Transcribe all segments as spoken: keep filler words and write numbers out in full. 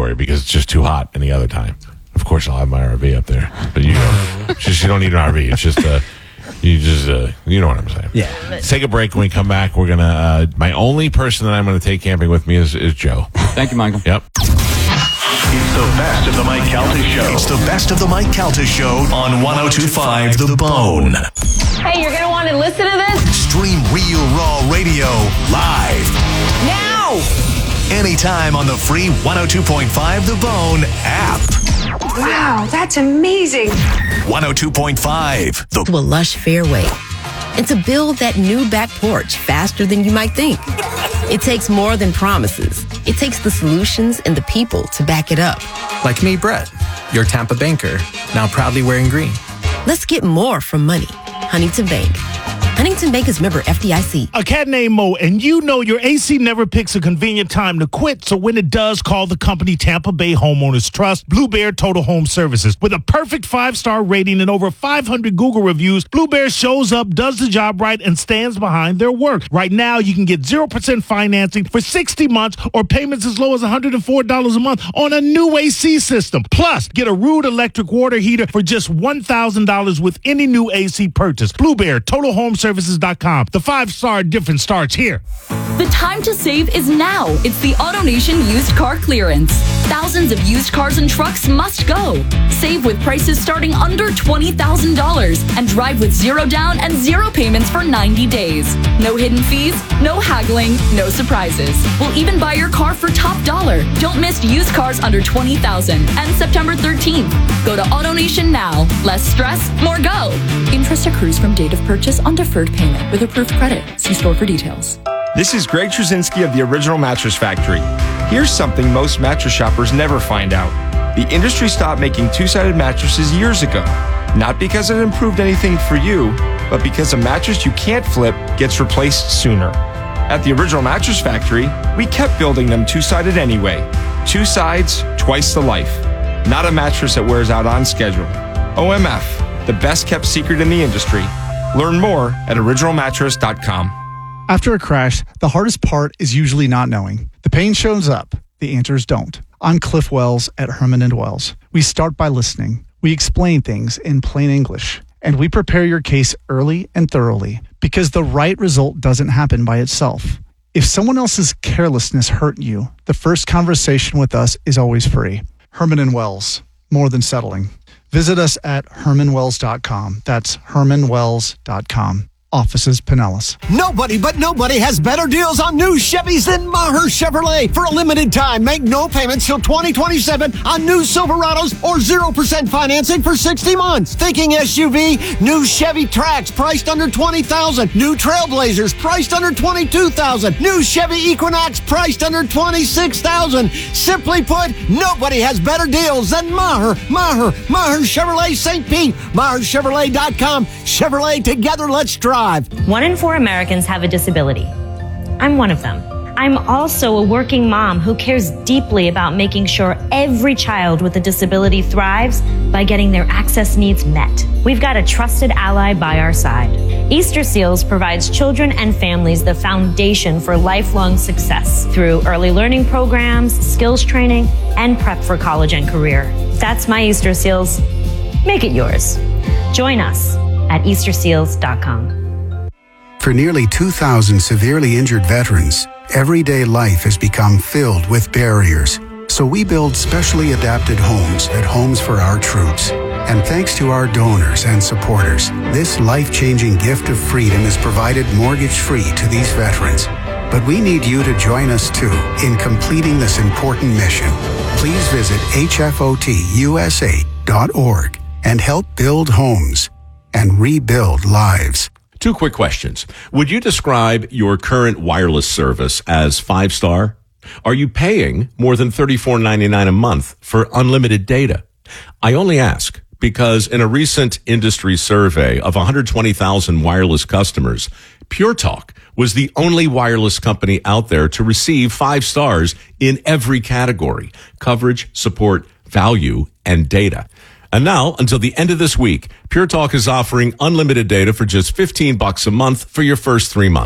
February because it's just too hot any other time. Of course, I'll have my R V up there, but you know, it's just you don't need an R V. It's just uh, you just uh, you know what I'm saying. Yeah. Let's take a break. When we come back, we're gonna. Uh, my only person that I'm gonna take camping with me is, is Joe. Thank you, Michael. Yep. It's the best of the Mike Calta Show. It's the best of the Mike Calta Show on one oh two point five The Bone. Hey, you're going to want to listen to this? Stream Real Raw Radio live. Now! Anytime on the free one oh two point five The Bone app. Wow, that's amazing. one oh two point five The To a lush fairway. And to build that new back porch faster than you might think. It takes more than promises. It takes the solutions and the people to back it up. Like me, Brett, your Tampa banker, now proudly wearing green. Let's get more from money. Huntington Bank. Huntington Bank is member F D I C. A cat named Mo, and you know your A C never picks a convenient time to quit, so when it does, call the company Tampa Bay Homeowners Trust, Blue Bear Total Home Services. With a perfect five-star rating and over five hundred Google reviews, Blue Bear shows up, does the job right, and stands behind their work. Right now, you can get zero percent financing for sixty months or payments as low as one hundred four dollars a month on a new A C system. Plus, get a Rude electric water heater for just one thousand dollars with any new A C purchase. Blue Bear Total Home Services dot com. The five-star difference starts here. The time to save is now. It's the AutoNation used car clearance. Thousands of used cars and trucks must go. Save with prices starting under twenty thousand dollars and drive with zero down and zero payments for ninety days. No hidden fees, no haggling, no surprises. We'll even buy your car for top dollar. Don't miss used cars under twenty thousand dollars and September thirteenth. Go to AutoNation now. Less stress, more go. Interest accrues from date of purchase on deferred payment with approved credit. See store for details. This is Greg Trzynski of the Original Mattress Factory. Here's something most mattress shoppers never find out. The industry stopped making two-sided mattresses years ago. Not because it improved anything for you, but because a mattress you can't flip gets replaced sooner. At the Original Mattress Factory, we kept building them two-sided anyway. Two sides, twice the life. Not a mattress that wears out on schedule. O M F, the best-kept secret in the industry. Learn more at original mattress dot com. After a crash, the hardest part is usually not knowing. The pain shows up, the answers don't. I'm Cliff Wells at Herman and Wells. We start by listening. We explain things in plain English. And we prepare your case early and thoroughly because the right result doesn't happen by itself. If someone else's carelessness hurt you, the first conversation with us is always free. Herman and Wells, more than settling. Visit us at herman wells dot com. That's herman wells dot com. Offices Pinellas. Nobody but nobody has better deals on new Chevys than Maher Chevrolet. For a limited time, make no payments till twenty twenty-seven on new Silverados or zero percent financing for sixty months. Thinking S U V? New Chevy Trax priced under twenty thousand dollars. New Trailblazers priced under twenty-two thousand dollars. New Chevy Equinox priced under twenty-six thousand dollars. Simply put, nobody has better deals than Maher. Maher. Maher Chevrolet Saint Pete. Maher Chevrolet dot com. Chevrolet, together, let's drive. One in four Americans have a disability. I'm one of them. I'm also a working mom who cares deeply about making sure every child with a disability thrives by getting their access needs met. We've got a trusted ally by our side. Easter Seals provides children and families the foundation for lifelong success through early learning programs, skills training, and prep for college and career. That's my Easter Seals. Make it yours. Join us at easter seals dot com. For nearly two thousand severely injured veterans, everyday life has become filled with barriers. So we build specially adapted homes at Homes for Our Troops. And thanks to our donors and supporters, this life-changing gift of freedom is provided mortgage-free to these veterans. But we need you to join us too in completing this important mission. Please visit H F O T U S A dot org and help build homes and rebuild lives. Two quick questions. Would you describe your current wireless service as five-star? Are you paying more than thirty-four ninety-nine a month for unlimited data? I only ask because in a recent industry survey of one hundred twenty thousand wireless customers, Pure Talk was the only wireless company out there to receive five stars in every category: coverage, support, value, and data. And now, until the end of this week, Pure Talk is offering unlimited data for just fifteen bucks a month for your first three months.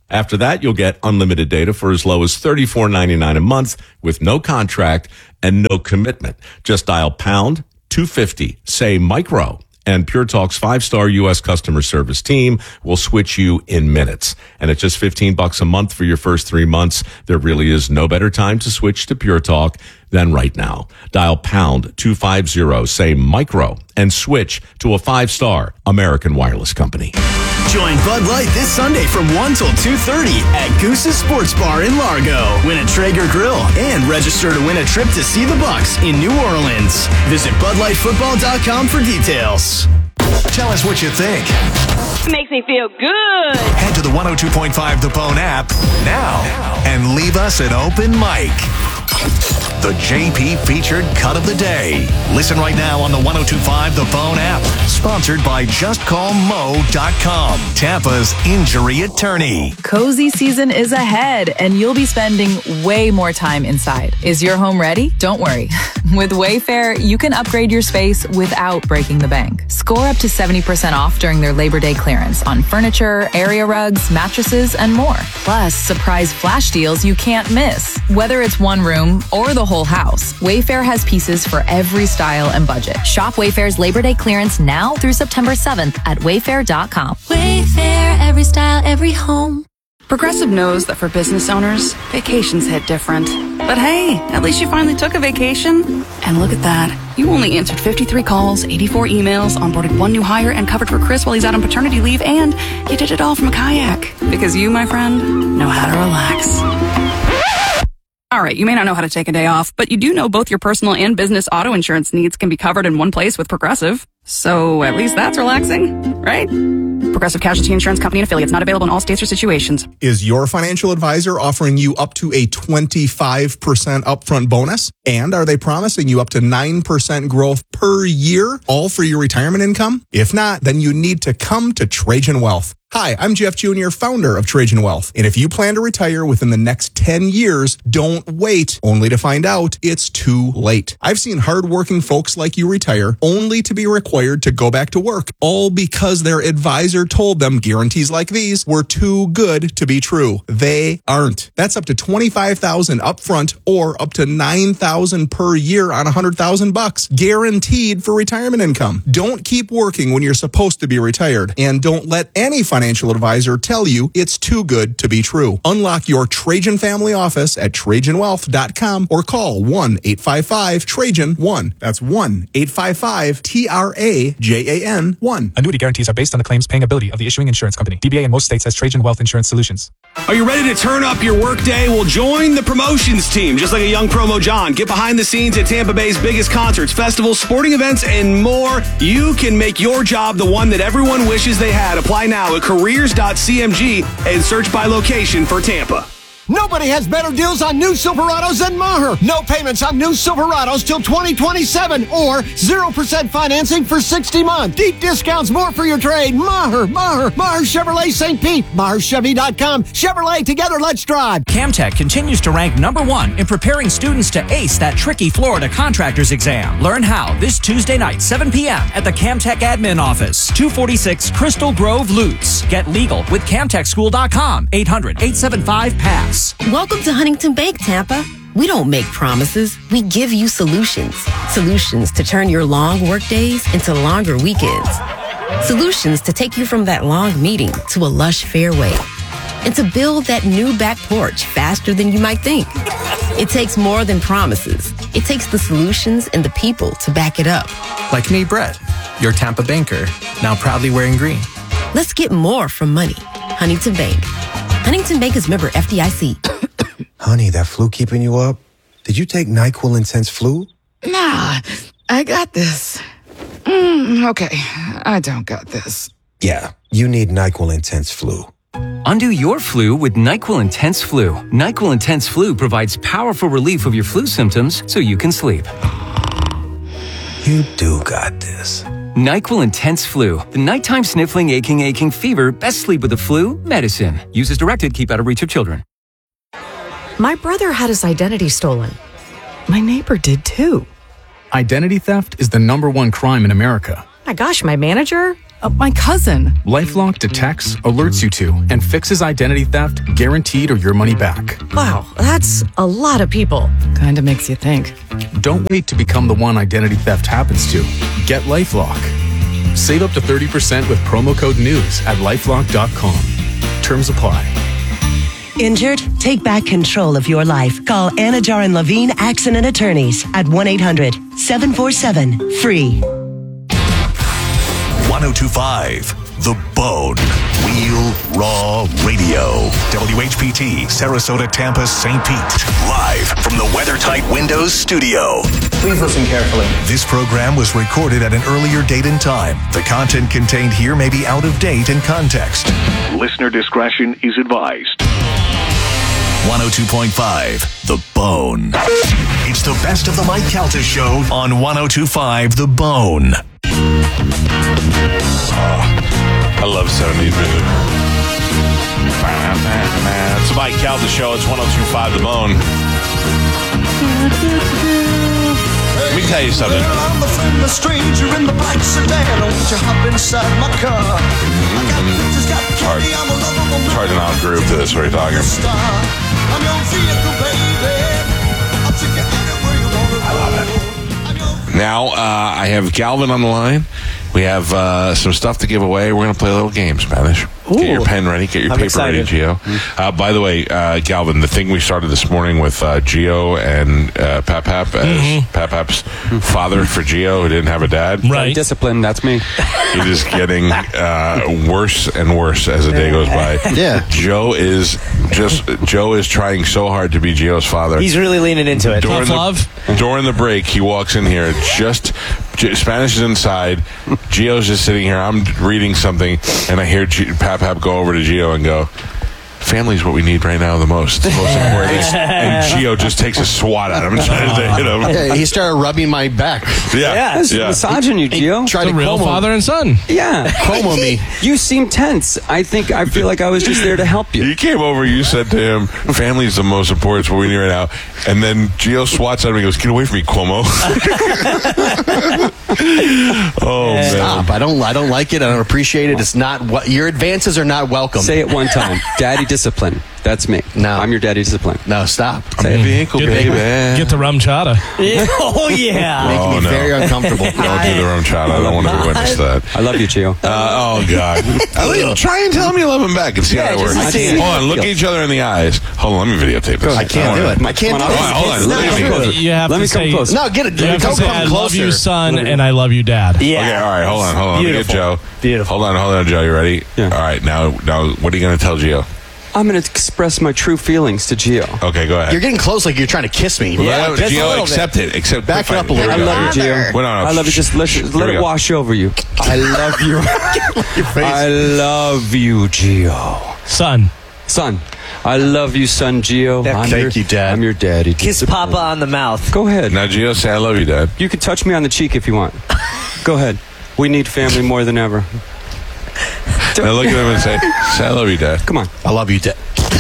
After that, you'll get unlimited data for as low as thirty-four ninety-nine a month with no contract and no commitment. Just dial pound two fifty, say micro, and Pure Talk's five-star U S customer service team will switch you in minutes. And at just fifteen bucks a month for your first three months, there really is no better time to switch to Pure Talk than right now. Dial pound two fifty, say micro, and switch to a five-star American Wireless company. Join Bud Light this Sunday from one till two thirty at Goose's Sports Bar in Largo. Win a Traeger grill and register to win a trip to see the Bucks in New Orleans. Visit bud light football dot com for details. Tell us what you think. Makes me feel good. Head to the one oh two point five The Bone app now and leave us an open mic. The J P featured cut of the day. Listen right now on the one oh two point five The Bone app. Sponsored by just call mo dot com, Tampa's injury attorney. Cozy season is ahead, and you'll be spending way more time inside. Is your home ready? Don't worry. With Wayfair, you can upgrade your space without breaking the bank. Score up to seventy percent off during their Labor Day clearance on furniture, area rugs, mattresses, and more. Plus, surprise flash deals you can't miss. Whether it's one room or the whole house, Wayfair has pieces for every style and budget. Shop Wayfair's Labor Day clearance now through September seventh at wayfair dot com. Wayfair, every style, every home. Progressive knows that for business owners, vacations hit different. But hey, at least you finally took a vacation. And look at that. You only answered fifty-three calls, eighty-four emails, onboarded one new hire, and covered for Chris while he's out on paternity leave, and you did it all from a kayak. Because you, my friend, know how to relax. All right, you may not know how to take a day off, but you do know both your personal and business auto insurance needs can be covered in one place with Progressive. So at least that's relaxing, right? Progressive Casualty Insurance Company and affiliates, not available in all states or situations. Is your financial advisor offering you up to a twenty-five percent upfront bonus? And are they promising you up to nine percent growth per year, all for your retirement income? If not, then you need to come to Trajan Wealth. Hi, I'm Jeff Junior, founder of Trajan Wealth. And if you plan to retire within the next ten years, don't wait only to find out it's too late. I've seen hardworking folks like you retire only to be required to go back to work, all because their advisor told them guarantees like these were too good to be true. They aren't. That's up to twenty-five thousand dollars upfront or up to nine thousand dollars per year on one hundred thousand bucks, guaranteed for retirement income. Don't keep working when you're supposed to be retired, and don't let any financial financial advisor tell you it's too good to be true. Unlock your Trajan family office at trajan wealth dot com or call one eight five five Trajan one. That's one eight five five T R A J A N one. Annuity guarantees are based on the claims paying ability of the issuing insurance company. D B A in most states has Trajan Wealth Insurance Solutions. Are you ready to turn up your workday? Well, join the promotions team. Just like a young promo John, get behind the scenes at Tampa Bay's biggest concerts, festivals, sporting events, and more. You can make your job the one that everyone wishes they had. Apply now at careers dot c m g and search by location for Tampa. Nobody has better deals on new Silverados than Maher. No payments on new Silverados till twenty twenty-seven or zero percent financing for sixty months. Deep discounts, more for your trade. Maher, Maher, Maher Chevrolet Saint Pete, Maher Chevy dot com. Chevrolet, together, let's drive. Camtech continues to rank number one in preparing students to ace that tricky Florida contractor's exam. Learn how this Tuesday night, seven p.m. at the Camtech admin office, two forty-six Crystal Grove, Lutz. Get legal with camtech school dot com, eight hundred, eight seven five, pass. Welcome to Huntington Bank, Tampa. We don't make promises. We give you solutions. Solutions to turn your long work days into longer weekends. Solutions to take you from that long meeting to a lush fairway. And to build that new back porch faster than you might think. It takes more than promises. It takes the solutions and the people to back it up. Like me, Brett, your Tampa banker, now proudly wearing green. Let's get more from money. Huntington Bank. Huntington Bank is member F D I C. Honey, that flu keeping you up? Did you take NyQuil Intense Flu? Nah, I got this. Mm, okay, I don't got this. Yeah, you need NyQuil Intense Flu. Undo your flu with NyQuil Intense Flu. NyQuil Intense Flu provides powerful relief of your flu symptoms so you can sleep. You do got this. NyQuil Intense Flu. The nighttime sniffling, aching, aching fever. Best sleep with the flu. Medicine. Use as directed. Keep out of reach of children. My brother had his identity stolen. My neighbor did too. Identity theft is the number one crime in America. My gosh, my manager? Uh, my cousin. LifeLock detects, alerts you to, and fixes identity theft, guaranteed or your money back. Wow, that's a lot of people. Kinda makes you think. Don't wait to become the one identity theft happens to. Get LifeLock. Save up to thirty percent with promo code NEWS at lifelock dot com. Terms apply. Injured? Take back control of your life. Call Anajar and Levine Accident Attorneys at one eight hundred seven four seven free. ten twenty-five The Bone. Wheel Raw Radio. W H P T, Sarasota, Tampa, Saint Pete. Live from the WeatherTight Windows studio. Please listen carefully. This program was recorded at an earlier date and time. The content contained here may be out of date and context. Listener discretion is advised. one oh two point five The Bone. It's the best of the Mike Calta Show on one oh two point five The Bone. Oh, I love seventies music. It's the Mike Calta Show. It's one oh two point five The Bone. Let me tell you something. Well, I'm a friendly stranger in the black sedan. Won't you hop inside my car? It's hard. It's hard to not groove to this. What are you talking? I'm your vehicle, baby. I'll take you anywhere you want to go. I love it. Now, uh, I have Galvin on the line. We have uh, some stuff to give away. We're going to play a little game, Spanish. Ooh. Get your pen ready. Get your I'm paper excited. ready, Gio. Mm-hmm. Uh, by the way, uh, Galvin, the thing we started this morning with uh, Gio and uh, Pap Pap as Mm-hmm. Pap Pap's father for Gio, who didn't have a dad. Right. Discipline, that's me. It is getting uh, worse and worse as the day goes by. Yeah. Joe is just Joe is trying so hard to be Gio's father. He's really leaning into it. During Tough the, during the break, he walks in here. Just G- Spanish is inside. Gio's just sitting here. I'm reading something, and I hear G- Pap Pap go over to Gio and go, "Family's what we need right now the most. It's the most important." And Gio just takes a swat at him and tries to hit him. Yeah, he started rubbing my back. Yeah. yeah. Yeah. Massaging you, Gio. It's a real father and son. Yeah. Como me. You seem tense. I think, I feel like I was just there to help you. You came over, you said to him, "Family's the most important, it's what we need right now." And then Gio swats at him and goes, "Get away from me, Cuomo." Oh, man. Stop. I don't, I don't like it. I don't appreciate it. It's not what your advances are not welcome. Say it one time. Daddy discipline. That's me. No. I'm your daddy discipline. No, stop. Say it. Vehicle, Get, baby. get the rum chata. Oh, yeah. Making Oh, me no. very uncomfortable. Don't do the rum chata. I don't want to witness that. I love you, Gio. Uh, oh, God. I, try and tell him you love him back and see Yeah, how that just works. see. Hold on. Look at each other in the eyes. Hold on. Let me videotape this. I can't do it. I can't do it. Hold on. Hold on. Look at me. You have Let to me say, come close. No, get it. You have Don't to say, come "I love closer." you, son," and "I love you, dad." Yeah. Okay, all right. Hold on. Hold on. Beautiful. Let me get Joe. Beautiful. Hold on. Hold on, Joe. You ready? Yeah. All right. Now, now, what are you going to tell Gio? I'm going to express my true feelings to Gio. Okay, go ahead. You're getting close like you're trying to kiss me. Yeah, just a Gio, little accept bit. it. Accept. Back fine. it up a Here little. we I go. love you, Here we Gio. go. Wait, no, no. I love you. Just let, Here let we it go. wash over you. I love you. I love you, Gio. Son. Son. I love you, son Gio. That- I'm thank your, you, Dad. I'm your daddy. Kiss Papa on the mouth. Go ahead. Now, Gio, say I love you, Dad. You can touch me on the cheek if you want. Go ahead. We need family more than ever. Now look at him and say, say I love you, Dad. Come on. I love you, Dad.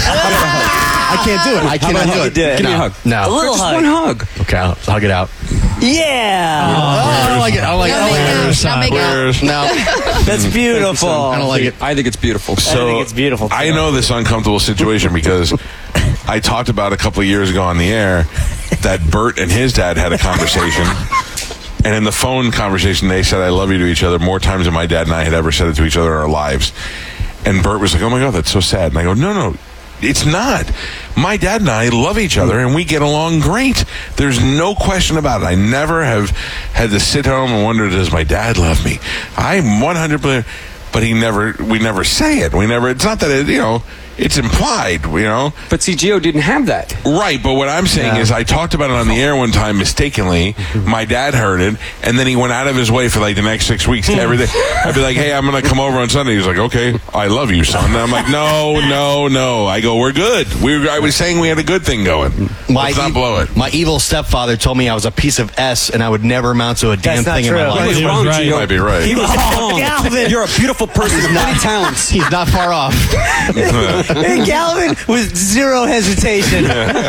I can't do it. I cannot do it. Give me a hug. No. A little Just hug. one hug. Okay, I'll hug it out. Yeah. Oh, I don't like it. I don't like it. I don't like it. Now make out. Where's- No. That's beautiful. I don't like it. I think it's beautiful. So beautiful. I know this uncomfortable situation because I talked about a couple of years ago on the air that Bert and his dad had a conversation. And in the phone conversation, they said, "I love you" to each other more times than my dad and I had ever said it to each other in our lives. And Bert was like, "Oh my God, that's so sad." And I go, no, no, it's not. My dad and I love each other and we get along great. There's no question about it. I never have had to sit home and wonder, does my dad love me? I'm one hundred percent, but he never, we never say it. We never, it's not that it, you know, it's implied, you know. But see, Gio didn't have that. Right, but what I'm saying Yeah. is I talked about it on the air one time mistakenly. My dad heard it, and then he went out of his way for like the next six weeks to every day. I'd be like, "Hey, I'm going to come over on Sunday." He's like, "Okay, I love you, son." And I'm like, "No, no, no." I go, "We're good. We were, I was saying we had a good thing going. Let's not e- blow it." My evil stepfather told me I was a piece of S and I would never amount to a damn That's not thing in true. my life. He was He was wrong, right. Gio. You might be right. He was wrong. Galvin. You're a beautiful person with many talents. He's not far off. Hey, Galvin, with zero hesitation.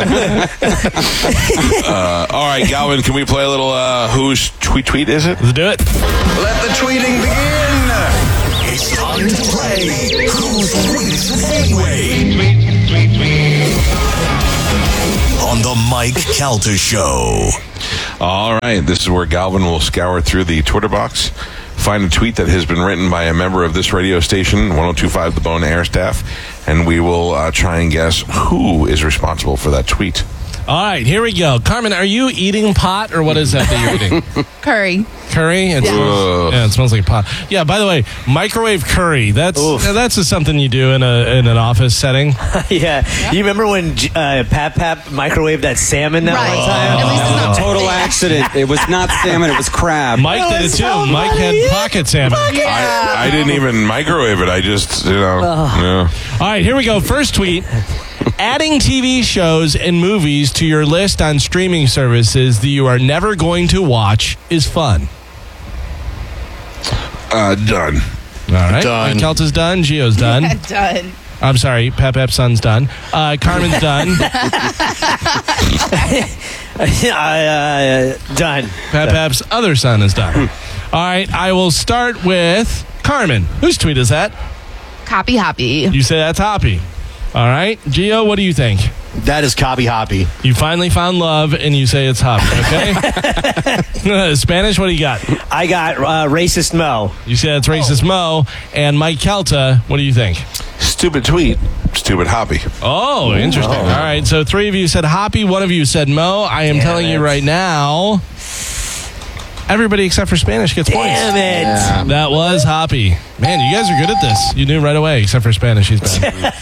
uh, all right, Galvin, can we play a little uh, whose tweet tweet is it? Let's do it. Let the tweeting begin. Time to play Who's Sweetest Anyway? On the Mike Calta Show. All right, this is where Galvin will scour through the Twitter box, find a tweet that has been written by a member of this radio station, one oh two point five The Bone Air staff, and we will uh, try and guess who is responsible for that tweet. All right, here we go. Carmen, are you eating pot, or what is that that you're eating? Curry. Curry? It Yeah. smells, yeah, it smells like pot. Yeah, by the way, microwave curry. That's yeah, that's just something you do in a in an office setting. yeah. You remember when uh, Pap Pap microwaved that salmon that Right. one time? At least it's not Total accident. It was not salmon, it was crab. Mike That did it was too. so Mike funny. had pocket salmon. I, I didn't even microwave it. I just, you know. Yeah. All right, here we go. First tweet. Adding T V shows and movies to your list on streaming services that you are never going to watch is fun. Uh, done. All right. Done. Mike Kelta's done. Gio's done. Done. I'm sorry. Pep Pep's son's done. Uh, Carmen's done. uh, done. Pep Pep's other son is done. All right. I will start with Carmen. Whose tweet is that? Copy hoppy. You say that's Hoppy. All right. Gio, what do you think? That is Copy Hoppy. You finally found love, and you say it's Hoppy, okay? Spanish, what do you got? I got uh, Racist Mo. You said it's Racist Mo. And Mike Kelta, what do you think? Stupid tweet. Stupid Hoppy. Oh, interesting. All right, so three of you said Hoppy, one of you said Mo. I am Damn telling it. you right now, everybody except for Spanish gets points. Damn it. Yeah. That was Hoppy. Man, you guys are good at this. You knew right away, except for Spanish. He's bad.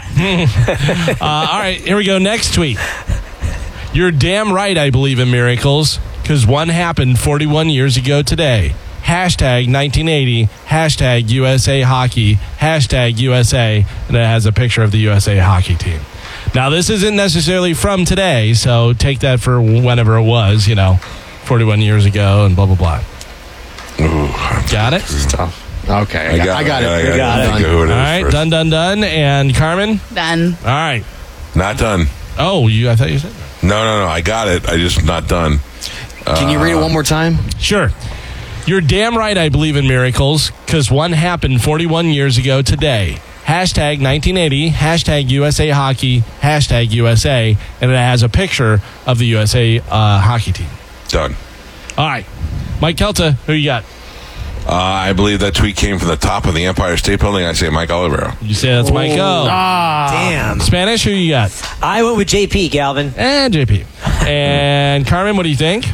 uh, all right, here we go. Next tweet. You're damn right I believe in miracles, because one happened forty-one years ago today. Hashtag nineteen eighty, hashtag U S A Hockey, hashtag U S A, and it has a picture of the U S A hockey team. Now, this isn't necessarily from today, so take that for whenever it was, you know, forty-one years ago and blah, blah, blah. Ooh, Got it? This is tough. Okay, I, got, I got it. I I got, got I it. think of who it is All right, first. done, done, done. And Carmen? Done. All right. Not done. Oh, you? I thought you said that. No, no, no. I got it. I just not done. Can you read it one more time? Sure. You're damn right I believe in miracles, because one happened forty-one years ago today. Hashtag nineteen eighty, hashtag U S A Hockey, hashtag U S A, and it has a picture of the U S A uh, hockey team. Done. All right. Mike Kelta, who you got? Uh, I believe that tweet came from the top of the Empire State Building. I say Mike Olivero. You say that's Mike O. Damn. Spanish, who you got? I went with J P, Galvin. And J P. And Carmen, what do you think?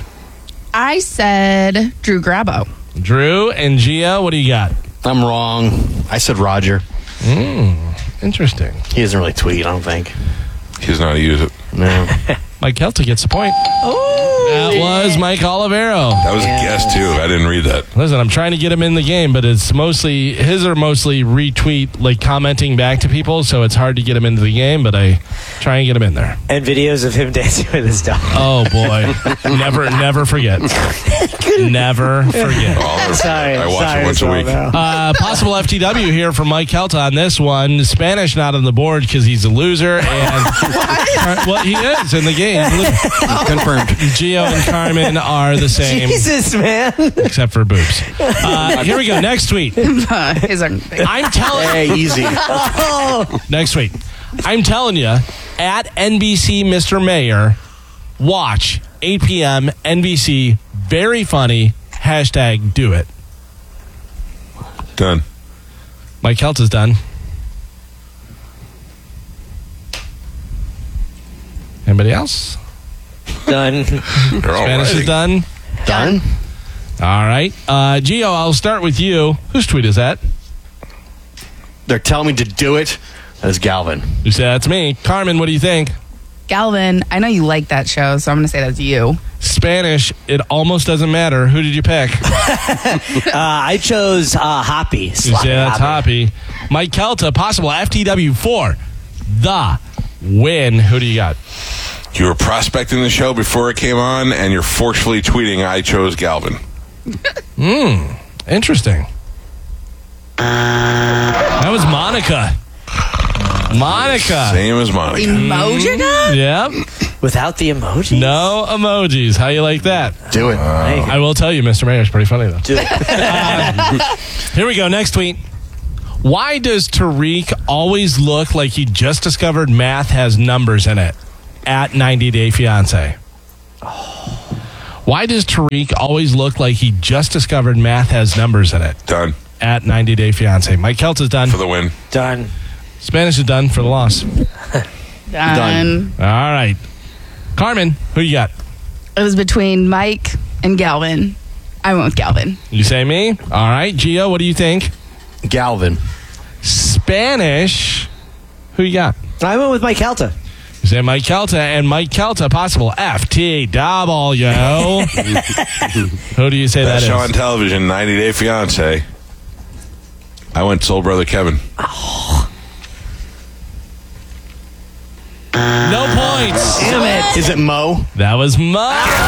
I said Drew Grabo. Drew and Gio, what do you got? I'm wrong. I said Roger. Mm, interesting. He doesn't really tweet, I don't think. He doesn't know how to use it. No. Mike Kelta gets the point. That was Mike Olivero. That was a guess, too. I didn't read that. Listen, I'm trying to get him in the game, but it's mostly, his are mostly retweet, like commenting back to people, so it's hard to get him into the game, but I try and get him in there. And videos of him dancing with his dog. Oh, boy. never, never forget. Never forget. Oh, Sorry, I watch sorry, it once a week. Uh, possible F T W here from Mike Kelta on this one. Spanish not on the board because he's a loser. And well, he is in the game. Confirmed. Gio and Carmen are the same. Jesus, man. Except for boobs. Uh, here we go. Next tweet. His are I'm telling Hey, easy. Next tweet. I'm telling you, at N B C Mister Mayor, watch eight p.m. N B C. Very funny. Hashtag do it. Done. Mike Kelta's done. Anybody else? Done. Spanish is done. Done? All right. Uh, Gio, I'll start with you. Whose tweet is that? They're telling me to do it. That is Galvin. You said that's me. Carmen, what do you think? Galvin, I know you like that show, so I'm going to say that's you. Spanish, it almost doesn't matter. Who did you pick? uh, I chose uh, Hoppy. You said that's Hoppy. Mike Kelta, possible F T W for the win. Who do you got? You were prospecting the show before it came on, and you're forcefully tweeting, I chose Galvin. Hmm. Interesting. That was Monica. Monica. Same as Monica. Emojica? Yep. Without the emojis? No emojis. How you like that? Do it. Uh, I will tell you, Mister Mayor, it's pretty funny, though. Do it. Uh, here we go. Next tweet. Why does Tariq always look like he just discovered math has numbers in it? At ninety Day Fiance. Why does Tariq always look like he just discovered math has numbers in it? Done. At ninety Day Fiance. Mike Kelta's done. For the win. Done. Spanish is done for the loss. Done. All right. Carmen, who you got? It was between Mike and Galvin. I went with Galvin. You say me? All right. Gio, what do you think? Galvin. Spanish, who you got? I went with Mike Kelta. You say Mike Kelta, and Mike Kelta, possible F T W. Who do you say Best that show is? on television, ninety Day Fiance. I went Soul Brother Kevin. No points. Damn it. Is it Mo? That was Mo.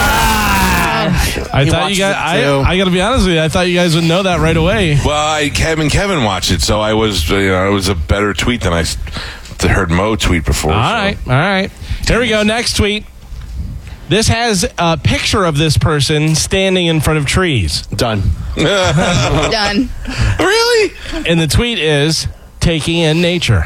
I He thought you watches guys. it, I, too. I got to be honest with you. I thought you guys would know that right away. Well, I, Kevin Kevin watched it, so I was, you know, it was a better tweet than I s- heard Mo tweet before. All so. right, all right. Here we go. Next tweet. This has a picture of this person standing in front of trees. Done. Done. Really? And the tweet is taking in nature.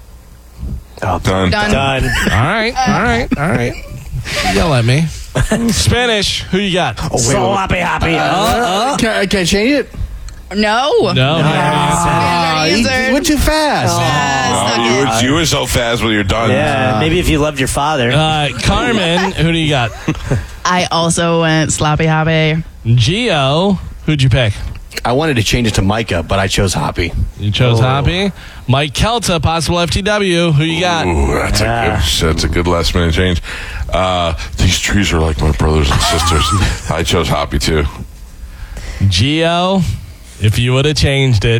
Oh, done. Done. Done. All right, all right, all right. Yell at me. Spanish, who you got? Oh, wait, So wait. happy, happy. Uh, uh, can, I, can I change it? No. No. no. Ah, Already he answered. went too fast. Oh, you, were, you were so fast when you're done. Yeah, maybe if you loved your father. Uh, Carmen, who do you got? I also went sloppy happy. Gio, who'd you pick? I wanted to change it to Micah, but I chose Hoppy. You chose Hoppy. Mike Kelta, possible F T W. Who you got? Ooh, that's, Yeah. a good, that's a good last minute change. Uh, these trees are like my brothers and sisters. I chose Hoppy too. Gio, if you would have changed it,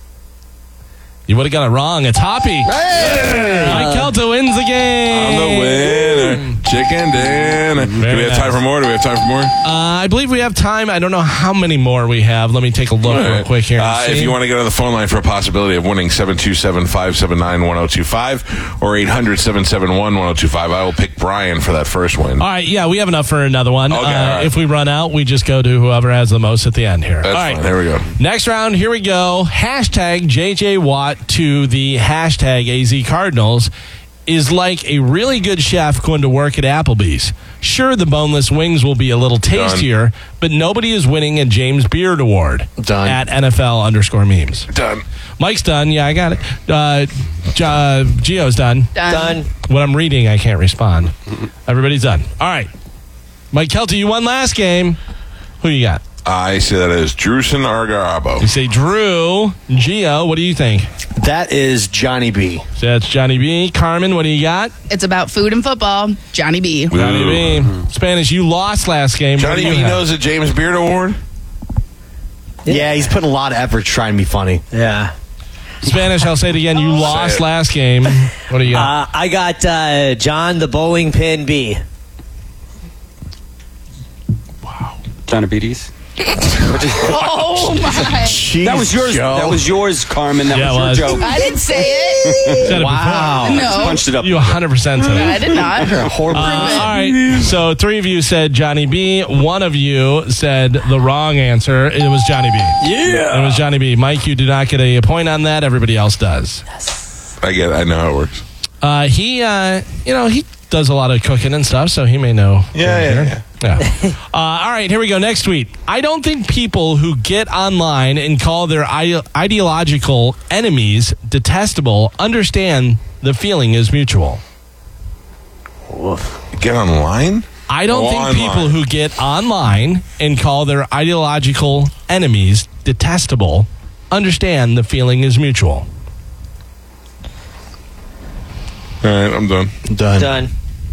you would have got it wrong. It's Hoppy. Hey! Mike Kelta wins the game. I'm the winner. Chicken dinner. Do Very we have time nice. for more? Do we have time for more? Uh, I believe we have time. I don't know how many more we have. Let me take a look real quick here. and Uh, if see. you want to get on the phone line for a possibility of winning, seven two seven, five seven nine, one oh two five or eight hundred, seven seven one, one oh two five. I will pick Brian for that first win. All right, yeah, we have enough for another one. Okay, uh, all right. If we run out, we just go to whoever has the most at the end here. That's all right, fine. There we go. Next round, here we go. Hashtag J J Watt to the hashtag A Z Cardinals is like a really good chef going to work at Applebee's. Sure, the boneless wings will be a little tastier, but nobody is winning a James Beard Award. Done. At N F L underscore memes. Done. Mike's done. Yeah, I got it. Uh, G- uh, Gio's done. Done. When I'm reading, I can't respond. Everybody's done. All right. Mike Kelty, you won last game. Who you got? I say that is Drewson Argarabo. You say Drew. Gio, what do you think? That is Johnny B. So that's Johnny B. Carmen, what do you got? It's about food and football. Johnny B. Johnny B. Spanish, you lost last game. What Johnny do you B have? knows the James Beard Award? Yeah, he's putting a lot of effort trying to be funny. Yeah. Spanish, I'll say it again. You lost it. last game. What do you got? Uh, I got uh, John the Bowling Pin B. Johnny Beatties. Oh my! That was yours. Joe. That was yours, Carmen. That Yeah, was it your was. joke. I didn't say it. Said it Wow. before. No. Punched it up. You one hundred percent said it. I did not. Horrible. Uh, all right. So three of you said Johnny B. One of you said the wrong answer. It was Johnny B. Yeah. It was Johnny B. Mike, you do not get a point on that. Everybody else does. I get it. I know how it works. Uh, he, uh, you know, he does a lot of cooking and stuff, so he may know. Yeah, yeah, yeah. Yeah. uh, all right, here we go. Next tweet. I don't think people who get online and call their ide- ideological enemies detestable understand the feeling is mutual. Get online? I don't Oh, think online. people who get online and call their ideological enemies detestable understand the feeling is mutual. All right, I'm done. Done. Done.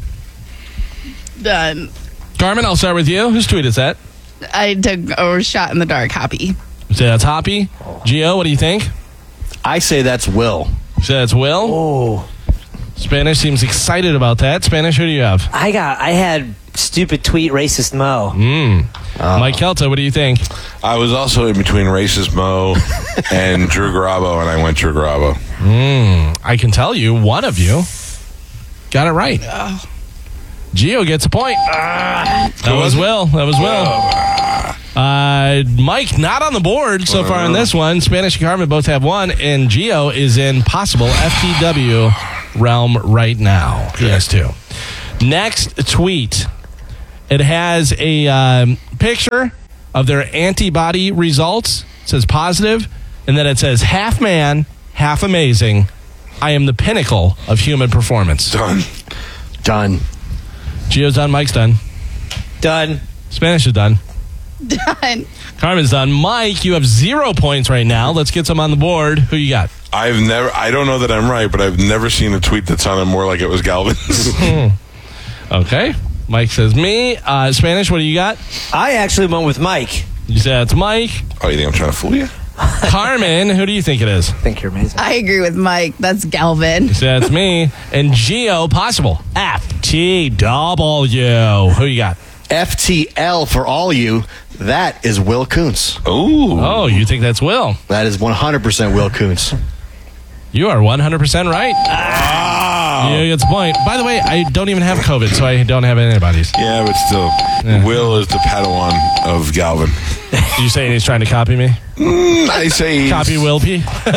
Done. Carmen, I'll start with you. Whose tweet is that? I took a shot in the dark. Happy. Say that's Hoppy. Gio, what do you think? I say that's Will. Say that's Will. Oh. Spanish seems excited about that. Spanish, who do you have? I got. I had stupid tweet racist Mo. Mm. Mike Kelta, what do you think? I was also in between Racist Mo and Drew Garabo, and I went Drew Garabo. Mm. I can tell you, one of you got it right. Gio gets a point. that was Will. That was Will. Uh, Mike, not on the board so far on this one. Spanish and Carmen both have one, and Gio is in possible F T W realm right now. He has two. Next tweet. It has a um, picture of their antibody results. It says positive, and then it says half man, half amazing. I am the pinnacle of human performance. Done. Done. Gio's done. Mike's done. Done. Spanish is done. Done. Carmen's done. Mike, you have zero points right now. Let's get some on the board. Who you got? I've never, I don't know that I'm right, but I've never seen a tweet that sounded more like it was Galvin's. Okay. Mike says me. Uh, Spanish, what do you got? I actually went with Mike. You said it's Mike. Oh, you think I'm trying to fool you? Carmen, who do you think it is? I think you're amazing. I agree with Mike. That's Galvin. You said it's me. And Gio, possible. F T W. Who you got? F T L for all you. That is Will Kuntz. Ooh. Oh, you think that's Will? That is one hundred percent Will Kuntz. You are one hundred percent right. Ah. You get the point. By the way, I don't even have COVID, so I don't have antibodies. Yeah, but still. Yeah. Will is the Padawan of Galvin. You saying he's trying to copy me? Mm, I say he's... Copy Will P? oh,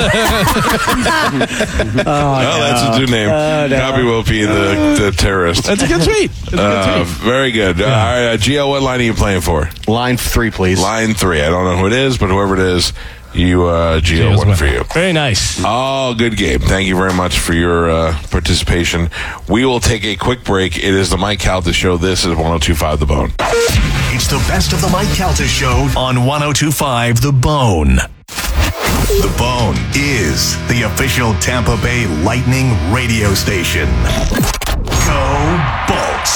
no, no, that's his new name. Uh, no. Copy Will P, the, the terrorist. That's a good tweet. That's a uh, good tweet. Very good. Yeah. Uh, all right, uh, Gio, what line are you playing for? Line three, please. Line three. I don't know who it is, but whoever it is, you, uh, Gio, one for you. Very nice. Oh, good game. Thank you very much for your uh, participation. We will take a quick break. It is the Mike Calta Show. This is one oh two point five The Bone. It's the best of the Mike Calta Show on one oh two point five The Bone. The Bone is the official Tampa Bay Lightning radio station. Go Bolts.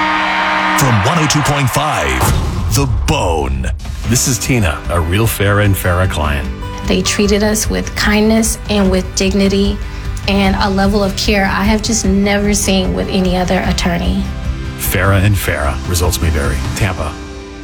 From one oh two point five The Bone. This is Tina, a real Farrah and Farrah client. They treated us with kindness and with dignity and a level of care I have just never seen with any other attorney. Farrah and Farrah. Results may vary. Tampa.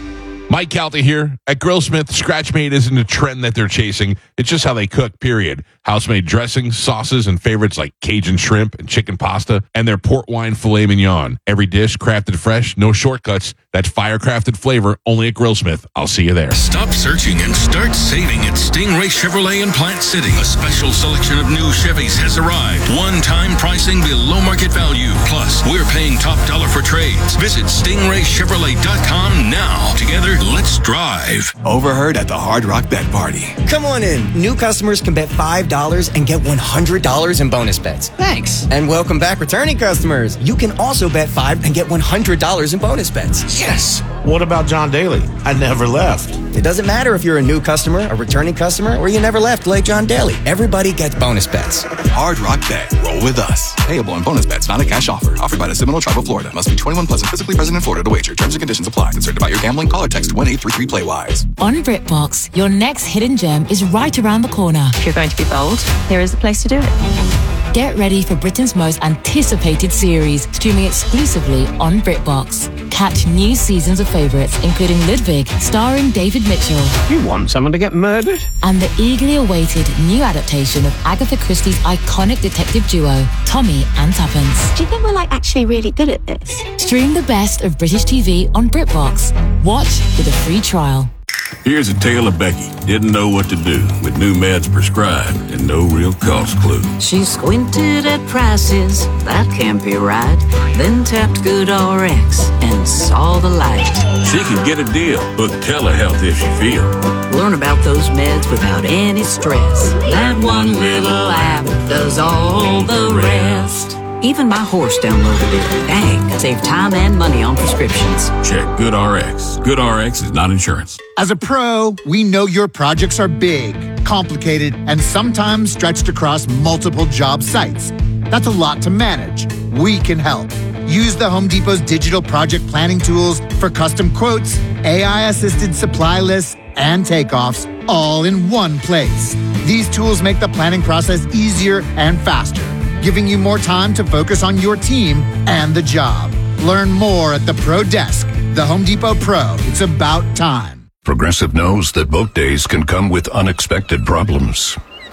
Mike Calta here. At Grillsmith, Scratch-Made isn't a trend that they're chasing. It's just how they cook, period. House-made dressings, sauces, and favorites like Cajun shrimp and chicken pasta, and their port wine filet mignon. Every dish crafted fresh, no shortcuts. That fire-crafted flavor only at Grillsmith. I'll see you there. Stop searching and start saving at Stingray Chevrolet in Plant City. A special selection of new Chevys has arrived. One-time pricing below market value. Plus, we're paying top dollar for trades. Visit stingray chevrolet dot com now. Together, let's drive. Overheard at the Hard Rock Bet Party. Come on in. New customers can bet five dollars and get one hundred dollars in bonus bets. Thanks. And welcome back, returning customers. You can also bet five and get one hundred dollars in bonus bets. Yes. What about John Daly? I never left. It doesn't matter if you're a new customer, a returning customer, or you never left like John Daly. Everybody gets bonus bets. Hard Rock Bet. Roll with us. Payable on bonus bets, not a cash offer. Offered by the Seminole Tribe of Florida. Must be twenty-one plus and physically present in Florida to wager. Terms and conditions apply. Concerned about your gambling? Call or text one eight three three play wise. On BritBox, your next hidden gem is right around the corner. If you're going to be bold, here is the place to do it. Get ready for Britain's most anticipated series, streaming exclusively on BritBox. Catch new seasons of favourites, including Ludwig, starring David Mitchell. You want someone to get murdered? And the eagerly awaited new adaptation of Agatha Christie's iconic detective duo, Tommy and Tuppence. Do you think we're like actually really good at this? Stream the best of British T V on BritBox. Watch with a free trial. Here's a tale of Becky. Didn't know what to do with new meds prescribed and no real cost clue. She squinted at prices, that can't be right. Then tapped GoodRx and saw the light. She could get a deal, book telehealth if she feel. Learn about those meds without any stress. That one little app does all the rest. Even my horse downloaded it. Dang, save time and money on prescriptions. Check GoodRx. GoodRx is not insurance. As a pro, we know your projects are big, complicated, and sometimes stretched across multiple job sites. That's a lot to manage. We can help. Use the Home Depot's digital project planning tools for custom quotes, A I-assisted supply lists, and takeoffs, all in one place. These tools make the planning process easier and faster, giving you more time to focus on your team and the job. Learn more at the Pro Desk. The Home Depot Pro. It's about time. Progressive knows that boat days can come with unexpected problems.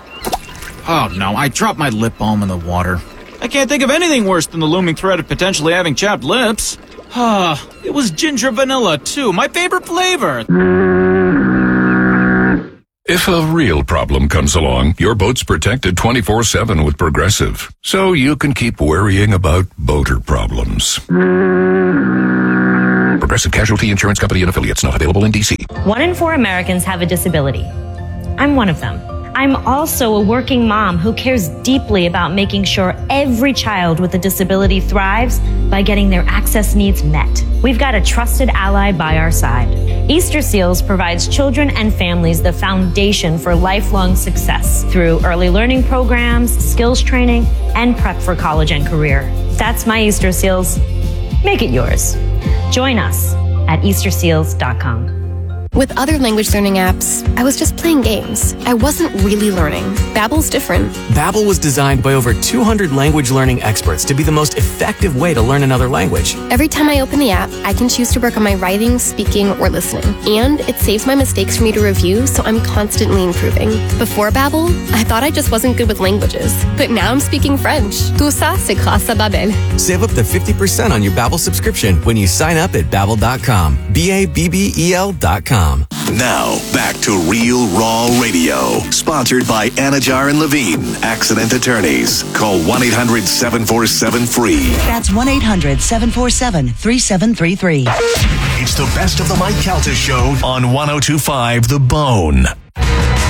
Oh no, I dropped my lip balm in the water. I can't think of anything worse than the looming threat of potentially having chapped lips. Ah, it was ginger vanilla too, my favorite flavor. If a real problem comes along, your boat's protected twenty-four seven with Progressive, so you can keep worrying about boater problems. Progressive Casualty Insurance Company and Affiliates, not available in D C. One in four Americans have a disability. I'm one of them. I'm also a working mom who cares deeply about making sure every child with a disability thrives by getting their access needs met. We've got a trusted ally by our side. Easter Seals provides children and families the foundation for lifelong success through early learning programs, skills training, and prep for college and career. That's my Easter Seals. Make it yours. Join us at easter seals dot com. With other language learning apps, I was just playing games. I wasn't really learning. Babbel's different. Babbel was designed by over two hundred language learning experts to be the most effective way to learn another language. Every time I open the app, I can choose to work on my writing, speaking, or listening. And it saves my mistakes for me to review, so I'm constantly improving. Before Babbel, I thought I just wasn't good with languages. But now I'm speaking French. Tout ça, c'est grâce à Babbel. Save up to fifty percent on your Babbel subscription when you sign up at babbel dot com. B A B B E L dot com. Now, back to Real Raw Radio. Sponsored by Anajar and Levine, accident attorneys. Call one eight hundred seven four seven free. That's one eight hundred seven four seven three seven three three. It's the best of the Mike Calta Show on one oh two point five The Bone.